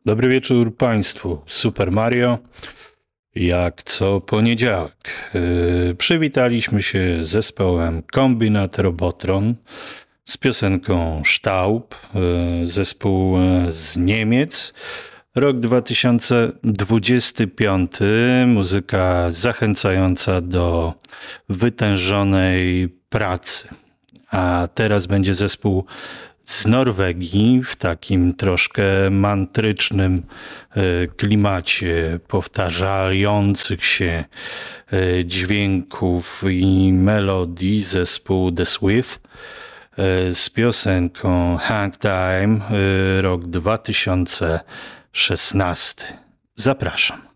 Dobry wieczór Państwu. Super Mario, jak co poniedziałek. Przywitaliśmy się z zespołem Kombinat Robotron z piosenką Staub, zespół z Niemiec. Rok 2025, muzyka zachęcająca do wytężonej pracy. A teraz będzie zespół z Norwegii w takim troszkę mantrycznym klimacie powtarzających się dźwięków i melodii, zespół The Swift z piosenką Hang Time, rok 2016. Zapraszam.